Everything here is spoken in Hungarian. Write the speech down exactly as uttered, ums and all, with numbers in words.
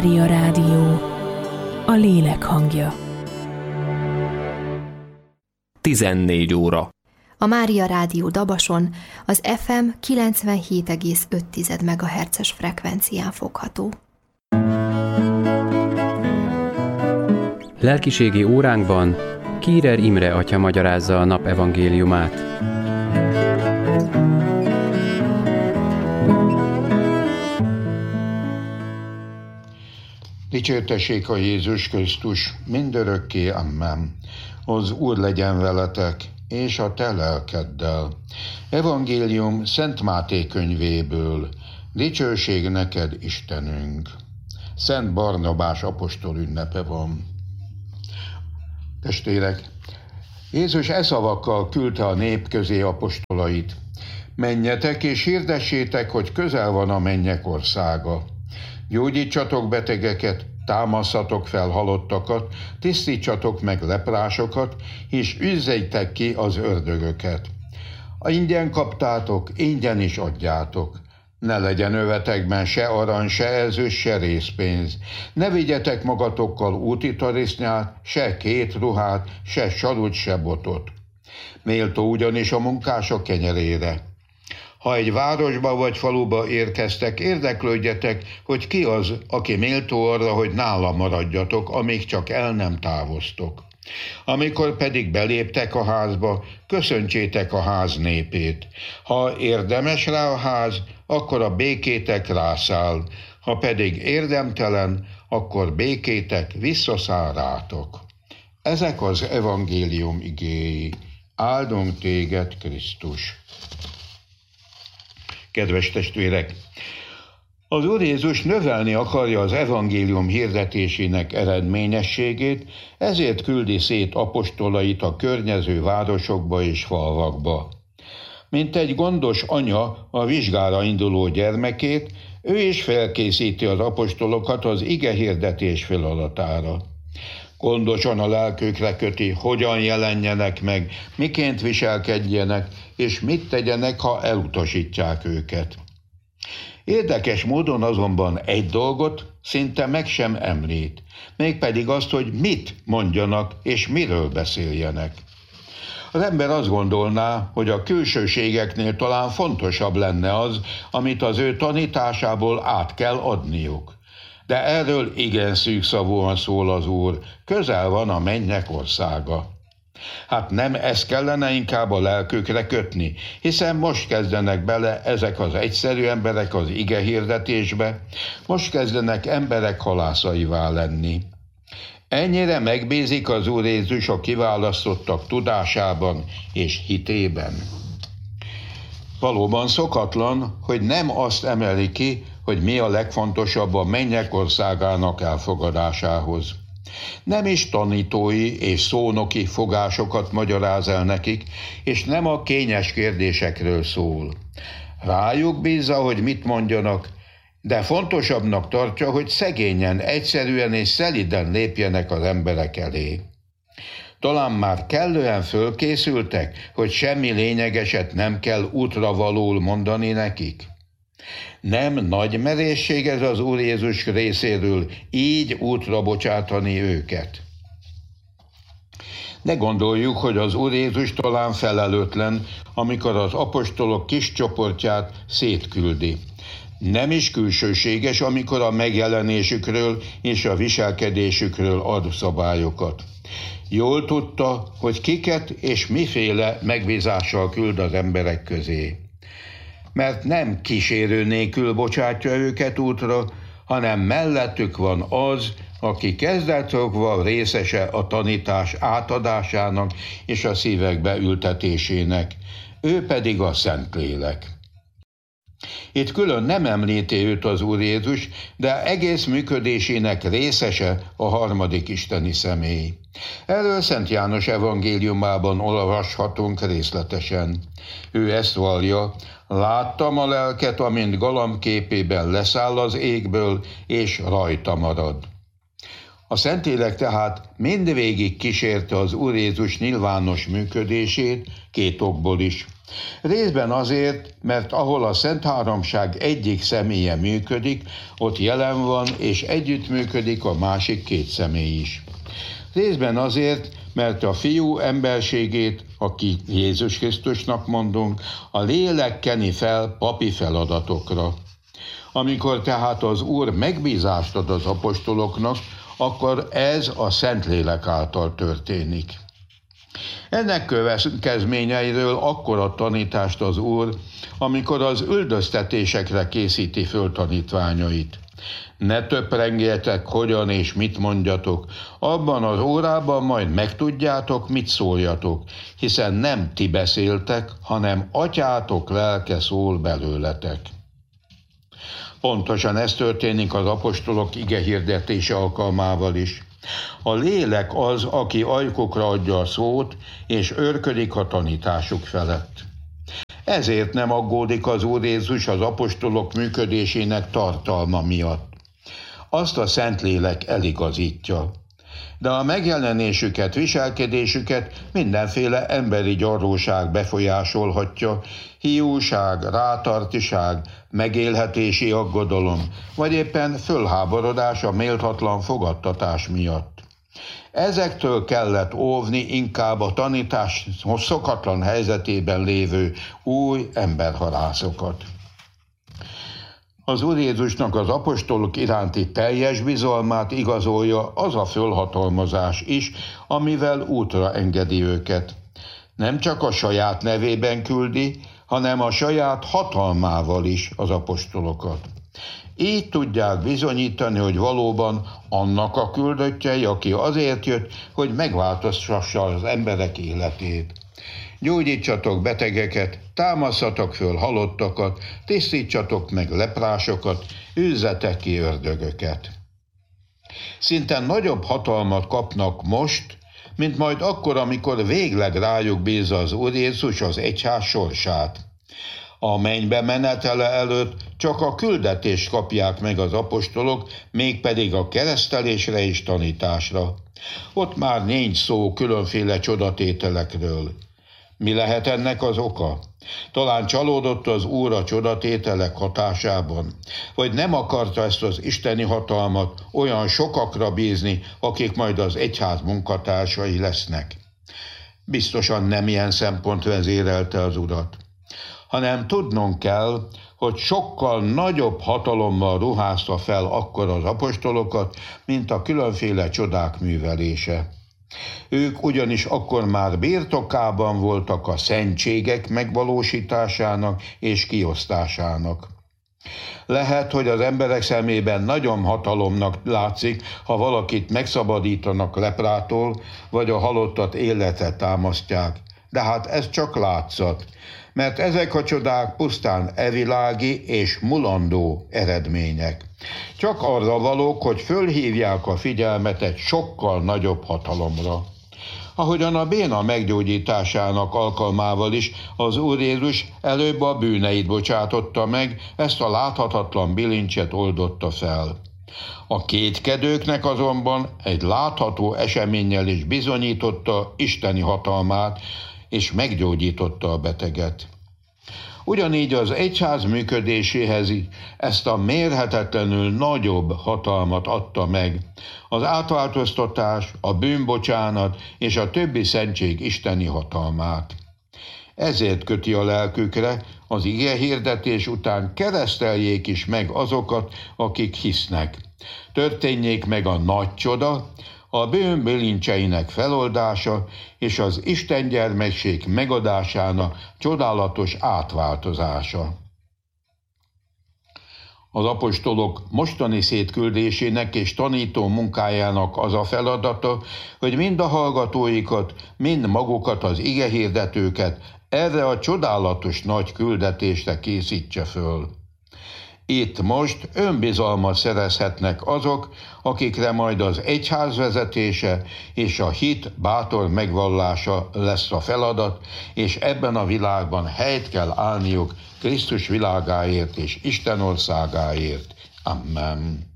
Mária Rádió, a lélek hangja. tizennégy óra. A Mária Rádió Dabason az ef em kilencvenhét egész öt megahertzes frekvencián fogható. Lelkiségi óránkban Kírer Imre atya magyarázza a nap evangéliumát. Dicsértessék a Jézus Krisztus, mindörökké, amen. Az Úr legyen veletek, és a te lelkeddel. Evangélium Szent Máté könyvéből. Dicsőség neked, Istenünk. Szent Barnabás apostol ünnepe van. Testvérek, Jézus e szavakkal küldte a nép közé apostolait. Menjetek és hirdessétek, hogy közel van a mennyek országa. Gyógyítsatok betegeket, támasszatok fel halottakat, tisztítsatok meg leprásokat, és üzzétek ki az ördögöket. A ingyen kaptátok, ingyen is adjátok. Ne legyen övetekben se arany, se ezüst, se rézpénz. Ne vigyetek magatokkal úti tarisznyát, se két ruhát, se sarut, se botot. Méltó ugyanis a munkások kenyerére. Ha egy városba vagy faluba érkeztek, érdeklődjetek, hogy ki az, aki méltó arra, hogy nála maradjatok, amíg csak el nem távoztok. Amikor pedig beléptek a házba, köszöntsétek a ház népét. Ha érdemes rá a ház, akkor a békétek rászáll, ha pedig érdemtelen, akkor békétek visszaszáll rátok. Ezek az evangélium igéi. Áldunk téged, Krisztus! Kedves testvérek! Az Úr Jézus növelni akarja az evangélium hirdetésének eredményességét, ezért küldi szét apostolait a környező városokba és falvakba. Mint egy gondos anya a vizsgára induló gyermekét, ő is felkészíti az apostolokat az ige hirdetés feladatára. Gondosan a lelkükre köti, hogyan jelenjenek meg, miként viselkedjenek, és mit tegyenek, ha elutasítják őket. Érdekes módon azonban egy dolgot szinte meg sem említ, mégpedig azt, hogy mit mondjanak és miről beszéljenek. Az ember azt gondolná, hogy a külsőségeknél talán fontosabb lenne az, amit az ő tanításából át kell adniuk. De erről igen szűkszavúan szól az Úr, közel van a mennyek országa. Hát nem ezt kellene inkább a lelkükre kötni, hiszen most kezdenek bele ezek az egyszerű emberek az ige hirdetésbe, most kezdenek emberek halászaivá lenni. Ennyire megbízik az Úr Jézus a kiválasztottak tudásában és hitében. Valóban szokatlan, hogy nem azt emeli ki, hogy mi a legfontosabb a mennyek országának elfogadásához. Nem is tanítói és szónoki fogásokat magyaráz el nekik, és nem a kényes kérdésekről szól. Rájuk bízza, hogy mit mondjanak, de fontosabbnak tartja, hogy szegényen, egyszerűen és szeliden lépjenek az emberek elé. Talán már kellően fölkészültek, hogy semmi lényegeset nem kell útravalóul mondani nekik? Nem nagy merészség ez az Úr Jézus részéről így útra bocsátani őket? Ne gondoljuk, hogy az Úr Jézus talán felelőtlen, amikor az apostolok kis csoportját szétküldi. Nem is külsőséges, amikor a megjelenésükről és a viselkedésükről ad szabályokat. Jól tudta, hogy kiket és miféle megbízással küld az emberek közé. Mert nem kísérő nélkül bocsátja őket útra, hanem mellettük van az, aki kezdettől részese a tanítás átadásának és a szívekbe ültetésének, ő pedig a Szentlélek. Itt külön nem említi őt az Úr Jézus, de egész működésének részese a harmadik isteni személy. Erről Szent János evangéliumában olvashatunk részletesen. Ő ezt vallja: láttam a lelket, amint galamb képében leszáll az égből, és rajta marad. A Szentlélek tehát mindvégig kísérte az Úr Jézus nyilvános működését, két okból is. Részben azért, mert ahol a Szent Háromság egyik személye működik, ott jelen van és együttműködik a másik két személy is. Részben azért, mert a Fiú emberségét, aki Jézus Krisztusnak mondunk, a lélek keni fel papi feladatokra. Amikor tehát az Úr megbízást ad az apostoloknak, akkor ez a Szentlélek által történik. Ennek következményeiről akkor ad tanítást az Úr, amikor az üldöztetésekre készíti föl tanítványait. Ne töprengjetek, hogyan és mit mondjatok, abban az órában majd megtudjátok, mit szóljatok, hiszen nem ti beszéltek, hanem atyátok lelke szól belőletek. Pontosan ez történik az apostolok igehirdetése alkalmával is. A lélek az, aki ajkukra adja a szót, és őrködik a tanításuk felett. Ezért nem aggódik az Úr Jézus az apostolok működésének tartalma miatt. Azt a Szentlélek eligazítja. De a megjelenésüket, viselkedésüket mindenféle emberi gyarlóság befolyásolhatja, hiúság, rátartiság, megélhetési aggodalom, vagy éppen fölháborodás a méltatlan fogadtatás miatt. Ezektől kellett óvni inkább a tanítás szokatlan helyzetében lévő új emberharászokat. Az Úr Jézusnak az apostolok iránti teljes bizalmát igazolja az a fölhatalmazás is, amivel útra engedi őket. Nem csak a saját nevében küldi, hanem a saját hatalmával is az apostolokat. Így tudják bizonyítani, hogy valóban annak a küldöttjei, aki azért jött, hogy megváltoztassa az emberek életét. Gyógyítsatok betegeket, támaszhatok föl halottakat, tisztítsatok meg leprásokat, űzzetek ki ördögöket. Szinte nagyobb hatalmat kapnak most, mint majd akkor, amikor végleg rájuk bízza az Úr Jézus az egyház sorsát. A mennybe menetele előtt csak a küldetést kapják meg az apostolok, mégpedig a keresztelésre és tanításra. Ott már nincs szó különféle csodatételekről. Mi lehet ennek az oka? Talán csalódott az Úr a csodatételek hatásában, vagy nem akarta ezt az isteni hatalmat olyan sokakra bízni, akik majd az egyház munkatársai lesznek. Biztosan nem ilyen szempont vezérelte az Urat, hanem tudnunk kell, hogy sokkal nagyobb hatalommal ruházta fel akkor az apostolokat, mint a különféle csodák művelése. Ők ugyanis akkor már birtokában voltak a szentségek megvalósításának és kiosztásának. Lehet, hogy az emberek szemében nagyon hatalomnak látszik, ha valakit megszabadítanak leprától, vagy a halottat életre támasztják. De hát ez csak látszat, mert ezek a csodák pusztán evilági és mulandó eredmények. Csak arra valók, hogy fölhívják a figyelmet egy sokkal nagyobb hatalomra. Ahogyan a béna meggyógyításának alkalmával is az Úr Jézus előbb a bűneit bocsátotta meg, ezt a láthatatlan bilincset oldotta fel. A kétkedőknek azonban egy látható eseménnyel is bizonyította isteni hatalmát, és meggyógyította a beteget. Ugyanígy az egyház működéséhez ezt a mérhetetlenül nagyobb hatalmat adta meg, az átváltoztatás, a bűnbocsánat és a többi szentség isteni hatalmát. Ezért köti a lelkükre, az ige hirdetés után kereszteljék is meg azokat, akik hisznek. Történjék meg a nagy csoda, a bűn bilincseinek feloldása és az Isten gyermekség megadásának csodálatos átváltozása. Az apostolok mostani szétküldésének és tanító munkájának az a feladata, hogy mind a hallgatóikat, mind magukat az igehirdetőket erre a csodálatos nagy küldetésre készítse föl. Itt most önbizalmat szerezhetnek azok, akikre majd az egyház vezetése és a hit bátor megvallása lesz a feladat, és ebben a világban helyt kell állniuk Krisztus világáért és Isten országáért. Amen.